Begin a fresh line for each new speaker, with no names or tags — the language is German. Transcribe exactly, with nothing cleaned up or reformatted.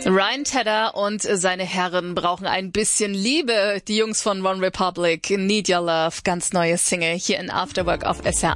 Ryan Tedder und seine Herren brauchen ein bisschen Liebe. Die Jungs von One Republic, Need Your Love, ganz neue Single hier in Afterwork auf S R